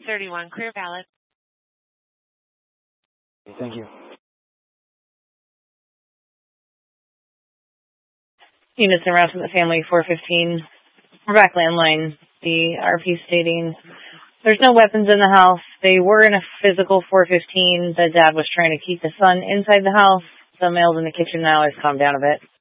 31, clear valid. Thank you. Units en route to the family 415. We're back landline. The RP stating there's no weapons in the house. They were in a physical 415. The dad was trying to keep the son inside the house. The male's in the kitchen now. Has calmed down a bit.